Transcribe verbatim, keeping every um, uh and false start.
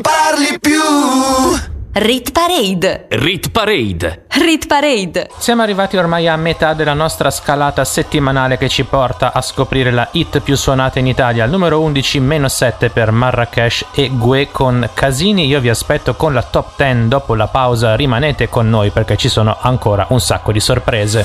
parli più. Rit Parade. Rit Parade. Rit Parade. Siamo arrivati ormai a metà della nostra scalata settimanale che ci porta a scoprire la hit più suonata in Italia. Al numero undici, meno sette per Marrakesh e Gue con Casini. Io vi aspetto con la top dieci dopo la pausa. Rimanete con noi perché ci sono ancora un sacco di sorprese.